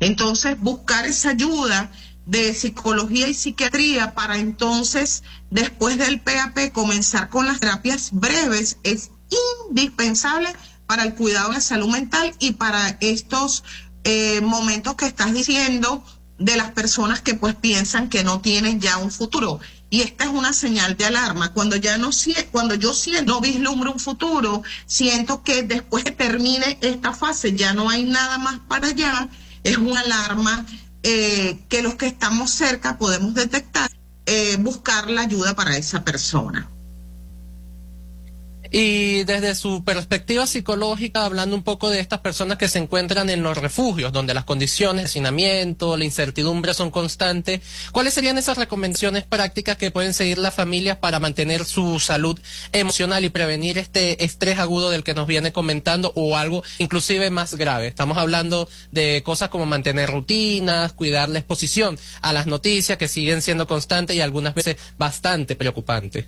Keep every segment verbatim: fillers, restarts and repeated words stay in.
Entonces, buscar esa ayuda de psicología y psiquiatría para entonces, después del P A P, comenzar con las terapias breves es indispensable para el cuidado de la salud mental y para estos eh, momentos que estás diciendo de las personas que pues piensan que no tienen ya un futuro. Y esta es una señal de alarma. Cuando ya no cuando yo siento, no vislumbro un futuro, siento que después que termine esta fase ya no hay nada más para allá, es una alarma eh, que los que estamos cerca podemos detectar, eh, buscar la ayuda para esa persona. Y desde su perspectiva psicológica, hablando un poco de estas personas que se encuentran en los refugios, donde las condiciones de hacinamiento, la incertidumbre son constantes, ¿cuáles serían esas recomendaciones prácticas que pueden seguir las familias para mantener su salud emocional y prevenir este estrés agudo del que nos viene comentando o algo inclusive más grave? Estamos hablando de cosas como mantener rutinas, cuidar la exposición a las noticias que siguen siendo constantes y algunas veces bastante preocupantes.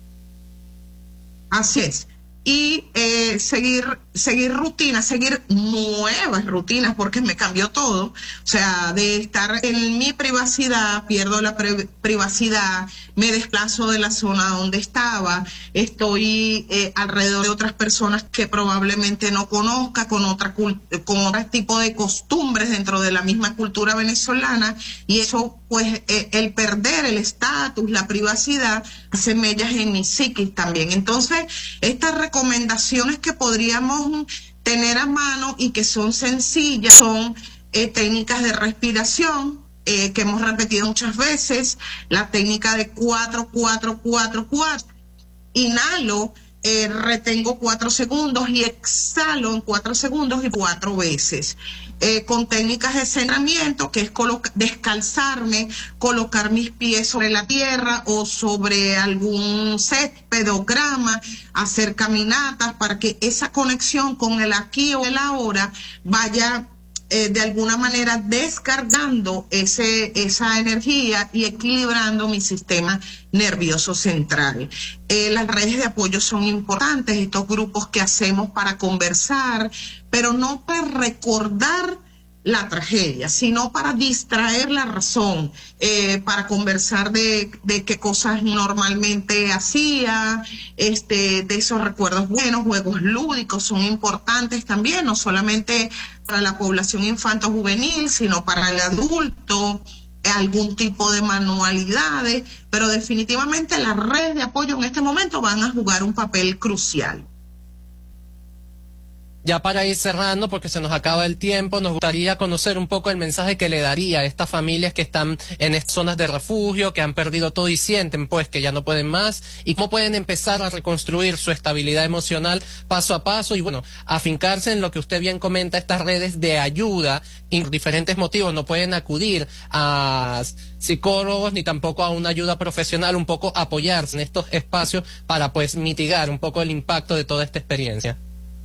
Así es. Y eh, seguir, seguir rutinas, seguir nuevas rutinas, porque me cambió todo. O sea, de estar en mi privacidad, pierdo la pre privacidad, me desplazo de la zona donde estaba, estoy eh, alrededor de otras personas que probablemente no conozca, con otra con otro tipo de costumbres dentro de la misma cultura venezolana, y eso, pues, eh, el perder el estatus, la privacidad, hace mellas en mi psiquis también. Entonces, estas recomendaciones que podríamos tener a mano y que son sencillas son eh, técnicas de respiración, eh, que hemos repetido muchas veces, la técnica de cuatro, cuatro, cuatro, cuatro. Inhalo, eh, retengo cuatro segundos y exhalo en cuatro segundos y cuatro veces. Eh, con técnicas de centramiento, que es descalzarme, colocar mis pies sobre la tierra o sobre algún césped o grama, hacer caminatas para que esa conexión con el aquí o el ahora vaya eh, de alguna manera descargando ese, esa energía y equilibrando mi sistema nervioso central. Eh, las redes de apoyo son importantes, estos grupos que hacemos para conversar, pero no para recordar la tragedia, sino para distraer la razón, eh, para conversar de, de qué cosas normalmente hacía, este, de esos recuerdos buenos, juegos lúdicos son importantes también, no solamente para la población infanto-juvenil, sino para el adulto, algún tipo de manualidades, pero definitivamente las redes de apoyo en este momento van a jugar un papel crucial. Ya para ir cerrando, porque se nos acaba el tiempo, nos gustaría conocer un poco el mensaje que le daría a estas familias que están en estas zonas de refugio, que han perdido todo y sienten pues que ya no pueden más, y cómo pueden empezar a reconstruir su estabilidad emocional paso a paso y bueno, afincarse en lo que usted bien comenta, estas redes de ayuda, y por diferentes motivos no pueden acudir a psicólogos ni tampoco a una ayuda profesional, un poco apoyarse en estos espacios para pues mitigar un poco el impacto de toda esta experiencia.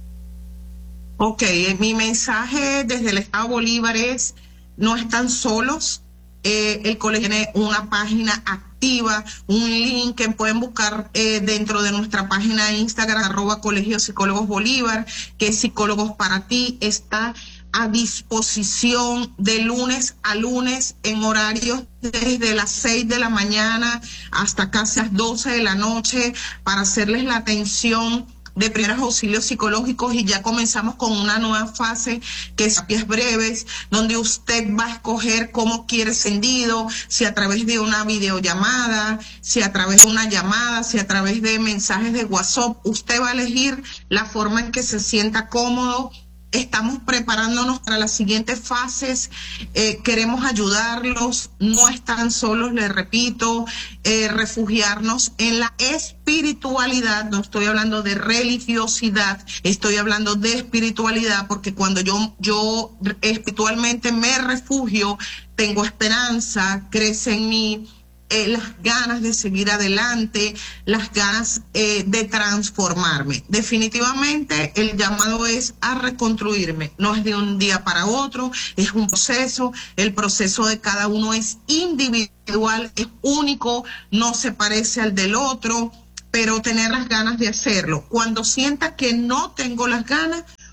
Ok, mi mensaje desde el Estado Bolívar es: no están solos. Eh, el colegio tiene una página activa, un link que pueden buscar eh, dentro de nuestra página de Instagram, arroba Colegio Psicólogos Bolívar, que es Psicólogos para Ti. Está a disposición de lunes a lunes en horarios desde las seis de la mañana hasta casi las doce de la noche para hacerles la atención de primeros auxilios psicológicos, y ya comenzamos con una nueva fase que es terapias breves, donde usted va a escoger cómo quiere encendido, si a través de una videollamada, si a través de una llamada, si a través de mensajes de WhatsApp. Usted va a elegir la forma en que se sienta cómodo. Estamos preparándonos para las siguientes fases, eh, queremos ayudarlos, no están solos, les repito, eh, refugiarnos en la espiritualidad, no estoy hablando de religiosidad, estoy hablando de espiritualidad, porque cuando yo, yo espiritualmente me refugio, tengo esperanza, crece en mí Eh, las ganas de seguir adelante, las ganas eh, de transformarme. Definitivamente el llamado es a reconstruirme, no es de un día para otro, es un proceso, el proceso de cada uno es individual, es único, no se parece al del otro, pero tener las ganas de hacerlo. Cuando sienta que no tengo las ganas,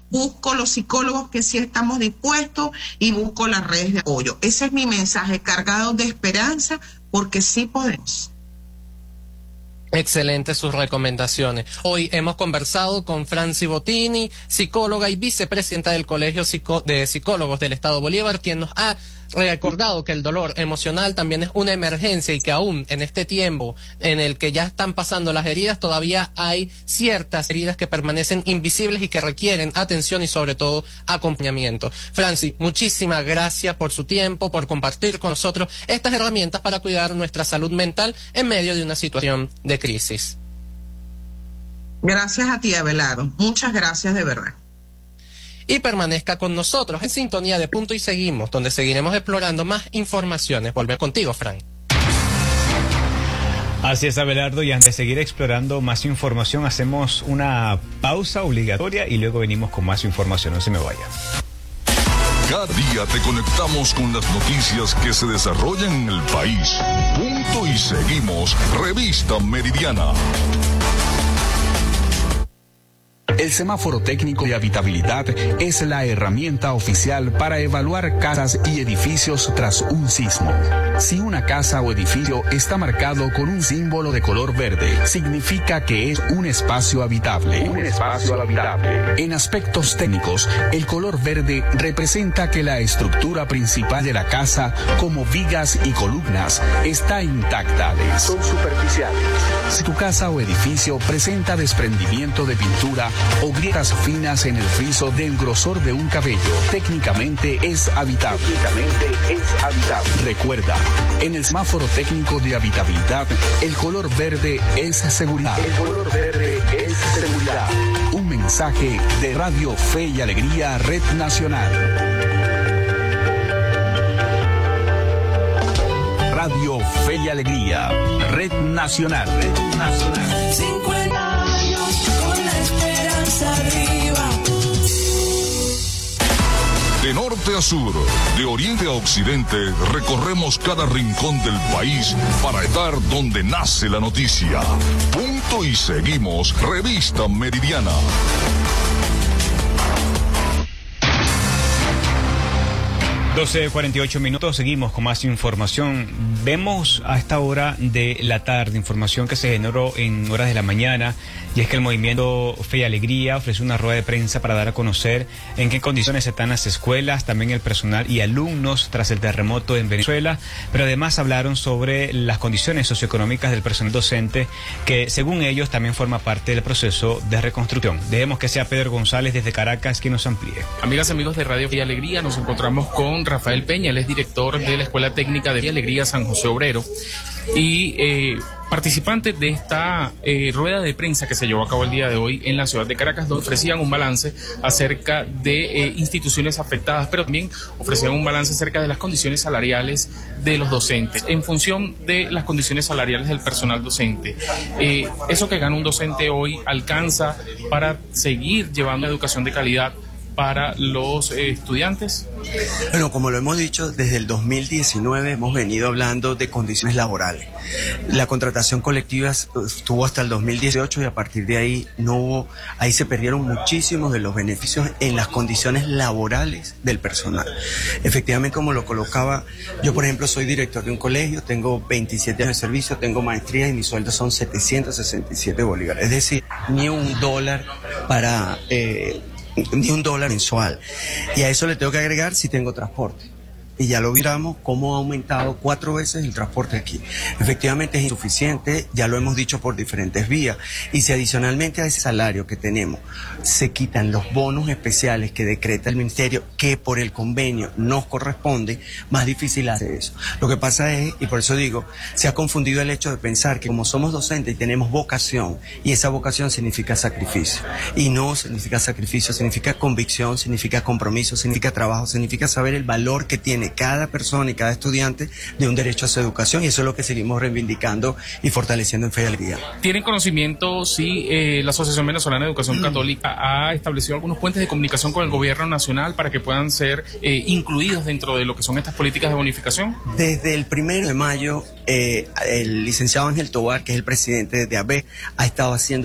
busco los psicólogos que sí estamos dispuestos y busco las redes de apoyo. Ese es mi mensaje, cargado de esperanza, porque sí podemos. Excelentes sus recomendaciones. Hoy hemos conversado con Franci Bottini, psicóloga y vicepresidenta del Colegio de Psicólogos del Estado Bolívar, quien nos ha recordado que el dolor emocional también es una emergencia y que aún en este tiempo en el que ya están pasando las heridas, todavía hay ciertas heridas que permanecen invisibles y que requieren atención y sobre todo acompañamiento. Franci, muchísimas gracias por su tiempo, por compartir con nosotros estas herramientas para cuidar nuestra salud mental en medio de una situación de crisis. Gracias a ti, Abelardo. Muchas gracias de verdad. Y permanezca con nosotros en sintonía de Punto y Seguimos, donde seguiremos explorando más informaciones. Volver contigo, Frank. Así es, Abelardo, y antes de seguir explorando más información, hacemos una pausa obligatoria y luego venimos con más información. No se me vaya. Cada día te conectamos con las noticias que se desarrollan en el país. Punto y Seguimos, Revista Meridiana. El semáforo técnico de habitabilidad es la herramienta oficial para evaluar casas y edificios tras un sismo. Si una casa o edificio está marcado con un símbolo de color verde, significa que es un espacio habitable. Un espacio habitable. En aspectos técnicos, el color verde representa que la estructura principal de la casa, como vigas y columnas, está intacta. Son superficiales. Si tu casa o edificio presenta desprendimiento de pintura o grietas finas en el friso del grosor de un cabello, técnicamente es habitable. Técnicamente es habitable. Recuerda, en el semáforo técnico de habitabilidad, el color verde es seguridad. El color verde es seguridad. Un mensaje de Radio Fe y Alegría, Red Nacional. Radio Fe y Alegría, Red Nacional. Red Nacional. cincuenta años con la esperanza arriba. De norte a sur, de oriente a occidente, recorremos cada rincón del país para estar donde nace la noticia. Punto y Seguimos, Revista Meridiana. doce cuarenta y ocho minutos, seguimos con más información. Vemos a esta hora de la tarde información que se generó en horas de la mañana, y es que el movimiento Fe y Alegría ofreció una rueda de prensa para dar a conocer en qué condiciones están las escuelas, también el personal y alumnos tras el terremoto en Venezuela, pero además hablaron sobre las condiciones socioeconómicas del personal docente, que según ellos también forma parte del proceso de reconstrucción. Dejemos que sea Pedro González desde Caracas quien nos amplíe. Amigas y amigos de Radio Fe y Alegría, nos encontramos con Rafael Peña, él es director de la Escuela Técnica de Fe y Alegría San José Obrero y eh, participante de esta eh, rueda de prensa que se llevó a cabo el día de hoy en la ciudad de Caracas, donde ofrecían un balance acerca de eh, instituciones afectadas, pero también ofrecían un balance acerca de las condiciones salariales de los docentes, en función de las condiciones salariales del personal docente. Eh, eso que gana un docente hoy alcanza para seguir llevando educación de calidad para los eh, estudiantes. Bueno, como lo hemos dicho, desde el dos mil diecinueve hemos venido hablando de condiciones laborales. La contratación colectiva estuvo hasta el dos mil dieciocho y a partir de ahí no hubo, ahí se perdieron muchísimos de los beneficios en las condiciones laborales del personal. Efectivamente, como lo colocaba, yo por ejemplo soy director de un colegio, tengo veintisiete años de servicio, tengo maestría y mi sueldo son setecientos sesenta y siete bolívares, es decir, ni un dólar para... Eh, ni un dólar mensual. Y a eso le tengo que agregar si tengo transporte. Y ya lo miramos cómo ha aumentado cuatro veces el transporte aquí. Efectivamente es insuficiente, ya lo hemos dicho por diferentes vías. Y si adicionalmente a ese salario que tenemos se quitan los bonos especiales que decreta el ministerio, que por el convenio nos corresponde, más difícil hace eso. Lo que pasa es, y por eso digo, se ha confundido el hecho de pensar que como somos docentes y tenemos vocación, y esa vocación significa sacrificio. Y no significa sacrificio, significa convicción, significa compromiso, significa trabajo, significa saber el valor que tiene cada persona y cada estudiante de un derecho a su educación, y eso es lo que seguimos reivindicando y fortaleciendo en Fe y Alegría. ¿Tienen conocimiento si eh, la Asociación Venezolana de Educación Católica ha establecido algunos puentes de comunicación con el gobierno nacional para que puedan ser eh, incluidos dentro de lo que son estas políticas de bonificación? Desde el primero de mayo, eh, el licenciado Ángel Tobar, que es el presidente de A B E, ha estado haciendo